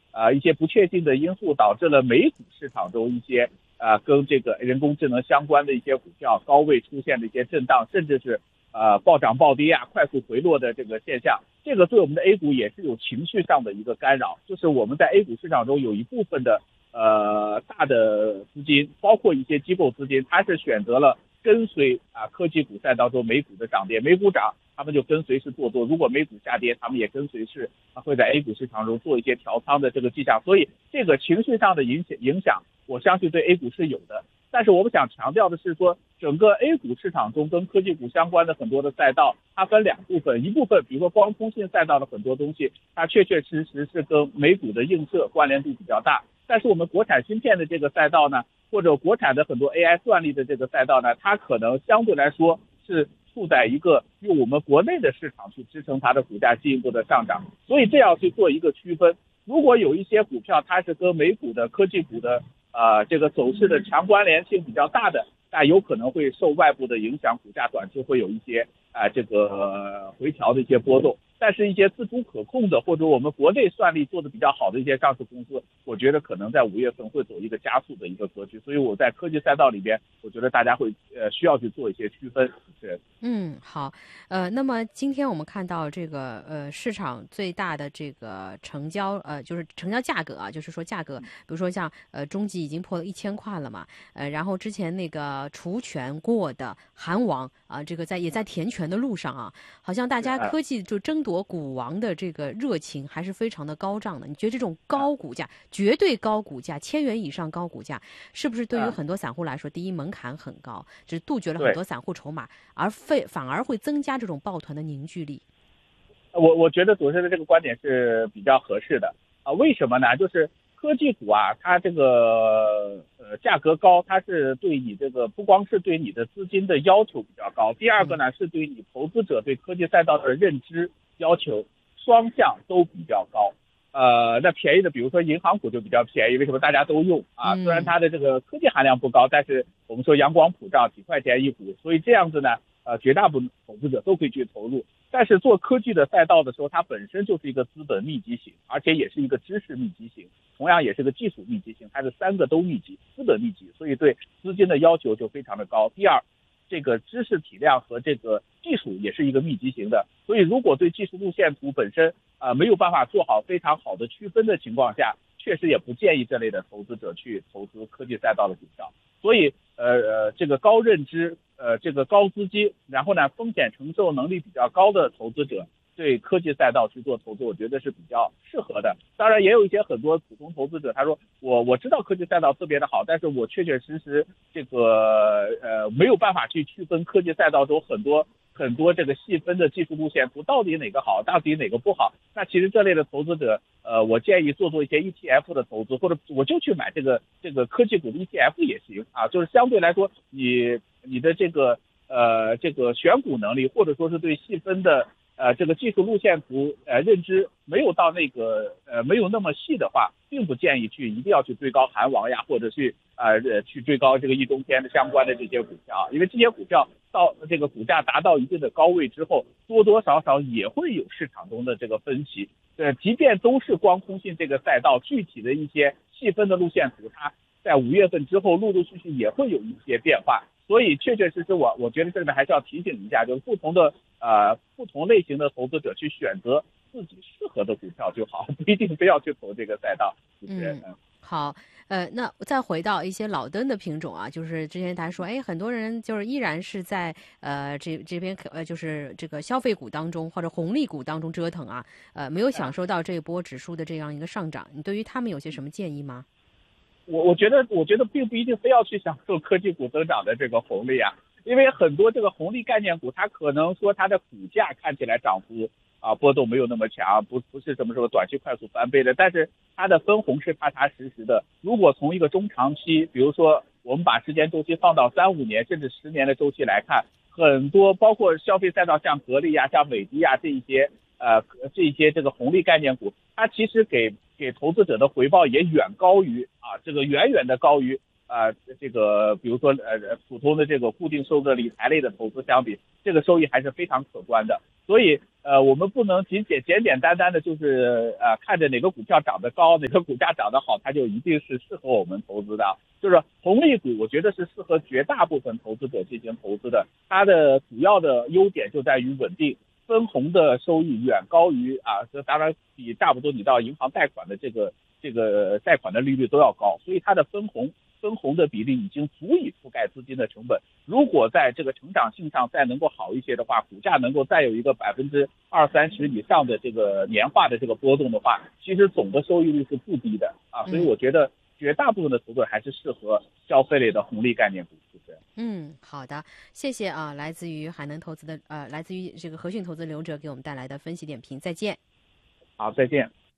一些不确定的因素，导致了美股市场中一些跟这个人工智能相关的一些股票高位出现的一些震荡，甚至是暴涨暴跌快速回落的这个现象。这个对我们的 A 股也是有情绪上的一个干扰，就是我们在 A 股市场中有一部分的大的资金，包括一些机构资金，它是选择了跟随科技股赛道中美股的涨跌，美股涨他们就跟随是做多，如果美股下跌他们也跟随是会在 A 股市场中做一些调仓的这个迹象，所以这个情绪上的影响我相信对 A 股是有的。但是我们想强调的是说，整个 A 股市场中跟科技股相关的很多的赛道，它分两部分，一部分比如说光通信赛道的很多东西，它确确实实是跟美股的映射关联度比较大，但是我们国产芯片的这个赛道呢，或者国产的很多 AI 算力的这个赛道呢，它可能相对来说是处在一个用我们国内的市场去支撑它的股价进一步的上涨，所以这样去做一个区分。如果有一些股票它是跟美股的科技股的这个走势的强关联性比较大的，那有可能会受外部的影响，股价短期会有一些这个回调的一些波动。但是一些自主可控的或者我们国内算力做的比较好的一些上市公司，我觉得可能在5月份会走一个加速的一个格局，所以我在科技赛道里边，我觉得大家会需要去做一些区分。是。 好，那么今天我们看到这个市场最大的这个成交就是成交价格啊，就是说价格，比如说像中级已经破了1000块了嘛，然后之前那个除权过的韩王这个也在填权的路上啊，好像大家科技就争夺股王的这个热情还是非常的高涨的。你觉得这种高股价，绝对高股价，1000元以上高股价，是不是对于很多散户来说，第一门槛很高，只是杜绝了很多散户筹码，反而会增加这种抱团的凝聚力？ 我觉得主持人的这个观点是比较合适的为什么呢？就是科技股它这个价格高，它是对你这个不光是对你的资金的要求比较高，第二个呢是对你投资者对科技赛道的认知要求双向都比较高。那便宜的比如说银行股就比较便宜，为什么大家都用虽然它的这个科技含量不高，但是我们说阳光普照几块钱一股，所以这样子呢绝大部分投资者都可以去投入。但是做科技的赛道的时候，它本身就是一个资本密集型，而且也是一个知识密集型，同样也是个技术密集型，它是3个都密集，资本密集，所以对资金的要求就非常的高。第二，这个知识体量和这个技术也是一个密集型的，所以如果对技术路线图本身没有办法做好非常好的区分的情况下，确实也不建议这类的投资者去投资科技赛道的股票。所以这个高认知这个高资金，然后呢风险承受能力比较高的投资者对科技赛道去做投资，我觉得是比较适合的。当然也有一些很多普通投资者，他说我知道科技赛道特别的好，但是我确确实实这个没有办法去区分科技赛道中很多这个细分的技术路线图到底哪个好，到底哪个不好。那其实这类的投资者我建议做一些 ETF 的投资，或者我就去买这个科技股的 ETF 也行就是相对来说你的这个选股能力，或者说是对细分的这个技术路线图认知没有到那个没有那么细的话，并不建议一定要去追高韩王呀，或者去追高这个易中天的相关的这些股票，因为这些股票到这个股价达到一定的高位之后，多多少少也会有市场中的这个分歧。即便都是光通信这个赛道，具体的一些细分的路线图，它在5月份之后陆陆续续也会有一些变化。所以确确实实我觉得这里面还是要提醒一下，就是不同类型的投资者去选择自己适合的股票就好，不一定非要去投这个赛道。 好，那再回到一些老登的品种就是之前大家说，很多人就是依然是在这边就是这个消费股当中或者红利股当中折腾没有享受到这一波指数的这样一个上涨，你对于他们有些什么建议吗？ 我觉得并不一定非要去享受科技股增长的这个红利因为很多这个红利概念股，它可能说它的股价看起来涨幅波动没有那么强，不是什么时候短期快速翻倍的，但是它的分红是踏踏实实的。如果从一个中长期，比如说我们把时间周期放到3-5年甚至10年的周期来看，很多包括消费赛道像格力像美的这一些这个红利概念股，它其实给投资者的回报也远高于这个远远的高于这个比如说普通的这个固定收入的理财类的投资相比，这个收益还是非常可观的。所以我们不能简单的就是看着哪个股票涨得高，哪个股价涨得好，它就一定是适合我们投资的。就是红利股，我觉得是适合绝大部分投资者进行投资的。它的主要的优点就在于稳定，分红的收益远高于这当然比差不多你到银行贷款的这个贷款的利率都要高，所以它的分红的比例已经足以覆盖资金的成本。如果在这个成长性上再能够好一些的话，股价能够再有一个20-30%以上的这个年化的这个波动的话，其实总的收益率是不低的所以我觉得绝大部分的投资者还是适合消费类的红利概念股。 好的，谢谢来自于海能投资的来自于这个和讯投资刘哲给我们带来的分析点评，再见。 好，再见。